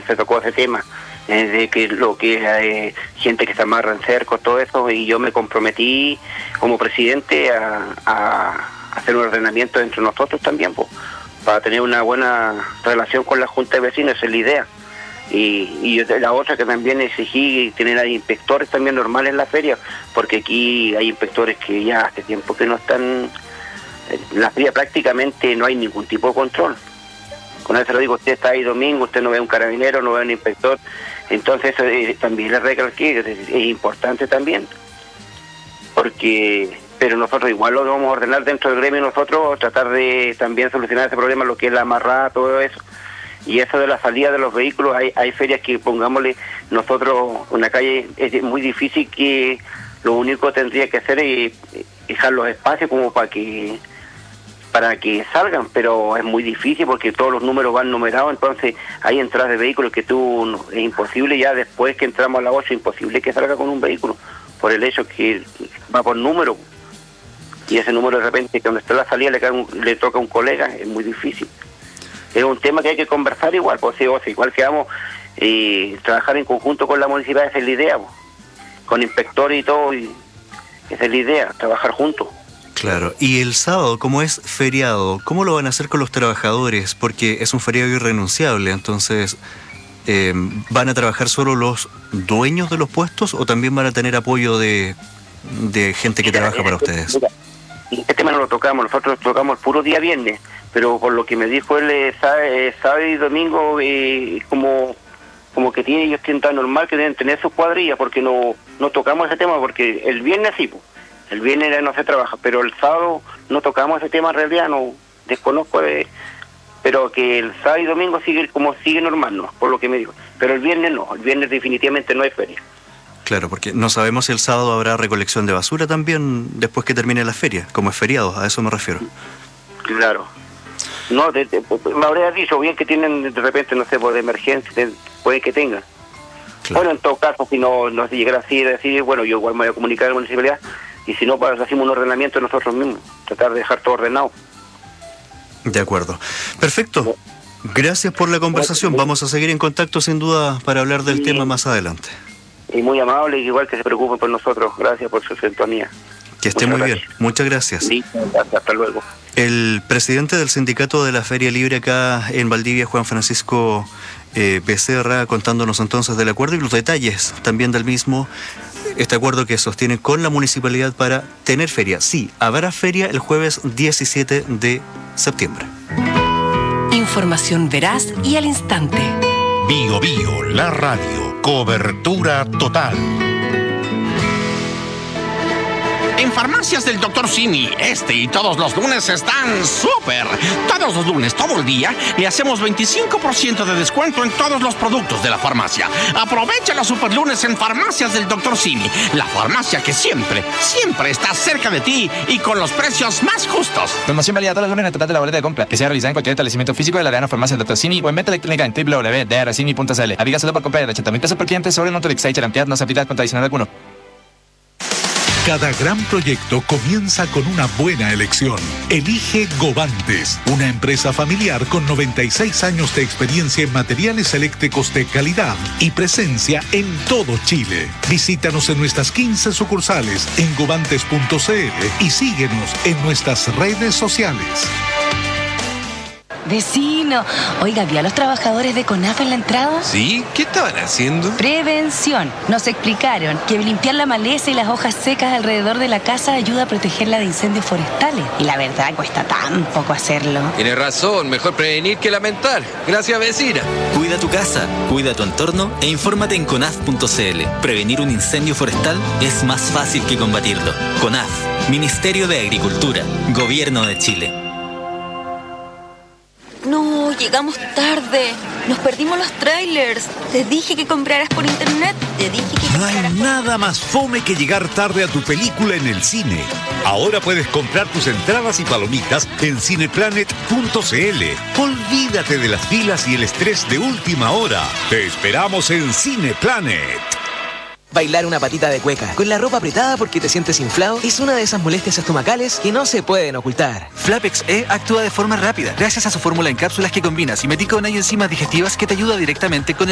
se tocó ese tema, de que lo que gente que se amarra en cercos, todo eso, y yo me comprometí como presidente a hacer un ordenamiento entre nosotros también, pues, para tener una buena relación con la Junta de Vecinos, esa es la idea. Y la otra que también exigí tener a inspectores también normales en la feria, porque aquí hay inspectores que ya hace tiempo que no están. En la feria prácticamente no hay ningún tipo de control. Con eso lo digo, usted está ahí domingo, usted no ve un carabinero, no ve un inspector, entonces eso también le recalqué, es importante también, pero nosotros igual lo vamos a ordenar dentro del gremio, nosotros tratar de también solucionar ese problema, lo que es la amarrada, todo eso. Y eso de la salida de los vehículos, hay ferias que, pongámosle, nosotros, una calle es muy difícil, que lo único que tendría que hacer es dejar los espacios como para que salgan, pero es muy difícil porque todos los números van numerados, entonces hay entradas de vehículos que es imposible, ya después que entramos a las 8, es imposible que salga con un vehículo, por el hecho que va por número, y ese número de repente, cuando está la salida le toca a un colega, es muy difícil. Es un tema que hay que conversar igual, pues, sí, igual que vamos trabajar en conjunto con la municipalidad, esa es la idea, pues, con inspectores y todo, y esa es la idea, trabajar juntos. Claro, y el sábado, como es feriado, ¿cómo lo van a hacer con los trabajadores? Porque es un feriado irrenunciable, entonces, ¿van a trabajar solo los dueños de los puestos o también van a tener apoyo de gente que trabaja para ustedes? Este tema no lo tocamos, nosotros tocamos el puro día viernes, pero por lo que me dijo él, sábado y domingo, como que ellos tienen tan normal que deben tener sus cuadrillas, porque no tocamos ese tema, porque el viernes sí, pues. El viernes no se trabaja, pero el sábado no tocamos ese tema, en realidad no desconozco, pero que el sábado y domingo sigue normal, no, por lo que me dijo. Pero el viernes no, el viernes definitivamente no hay feria. Claro, porque no sabemos si el sábado habrá recolección de basura también después que termine la feria, como es feriado, a eso me refiero. Claro. No, me habría dicho bien que tienen de repente, no sé, por de emergencia, puede que tengan. Claro. Bueno, en todo caso, si no se llegara así, decir, bueno, yo igual me voy a comunicar a la municipalidad, y si no, pues hacemos un ordenamiento nosotros mismos, tratar de dejar todo ordenado. De acuerdo. Perfecto. Gracias por la conversación. Vamos a seguir en contacto sin duda para hablar del tema más adelante. Y muy amable, igual que se preocupen por nosotros. Gracias por su sintonía. Que esté muy bien. Muchas gracias. Sí, hasta luego. El presidente del sindicato de la Feria Libre acá en Valdivia, Juan Francisco Becerra, contándonos entonces del acuerdo y los detalles también del mismo. Este acuerdo que sostiene con la municipalidad para tener feria. Sí, habrá feria el jueves 17 de septiembre. Información veraz y al instante. Bio Bio, la radio. Cobertura total. En Farmacias del Dr. Simi, este y todos los lunes están súper. Todos los lunes, todo el día, le hacemos 25% de descuento en todos los productos de la farmacia. Aprovecha los superlunes en Farmacias del Dr. Simi, la farmacia que siempre está cerca de ti y con los precios más justos. Promoción válida todos los lunes en el total de la boleta de compra, que sea realizada en cualquier establecimiento físico de la Arena Farmacia del Dr. Simi o en venta electrónica en www.drcimi.cl. Aplícase por compra de 80.000 pesos por cliente sobre Notorix y Charantead, no se aplica con adicional alguno. Cada gran proyecto comienza con una buena elección. Elige Govantes, una empresa familiar con 96 años de experiencia en materiales eléctricos de calidad y presencia en todo Chile. Visítanos en nuestras 15 sucursales en govantes.cl y síguenos en nuestras redes sociales. Vecino, oiga, ¿vio a los trabajadores de CONAF en la entrada? ¿Sí? ¿Qué estaban haciendo? Prevención. Nos explicaron que limpiar la maleza y las hojas secas alrededor de la casa ayuda a protegerla de incendios forestales. Y la verdad, cuesta tan poco hacerlo. Tiene razón, mejor prevenir que lamentar. Gracias, vecina. Cuida tu casa, cuida tu entorno e infórmate en conaf.cl. Prevenir un incendio forestal es más fácil que combatirlo. CONAF, Ministerio de Agricultura, Gobierno de Chile. No, llegamos tarde. Nos perdimos los trailers. Te dije que compraras por internet. No hay nada más fome que llegar tarde a tu película en el cine. Ahora puedes comprar tus entradas y palomitas en cineplanet.cl. Olvídate de las filas y el estrés de última hora. Te esperamos en Cineplanet. Bailar una patita de cueca con la ropa apretada porque te sientes inflado es una de esas molestias estomacales que no se pueden ocultar. Flapex E actúa de forma rápida gracias a su fórmula en cápsulas que combina simético y enzimas digestivas que te ayuda directamente con el